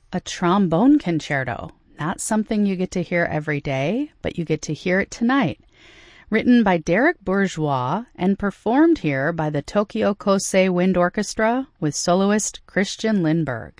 A trombone concerto. Not something you get to hear every day, but you get to hear it tonight. Written by Derek Bourgeois and performed here by the Tokyo Kosei Wind Orchestra with soloist Christian Lindberg.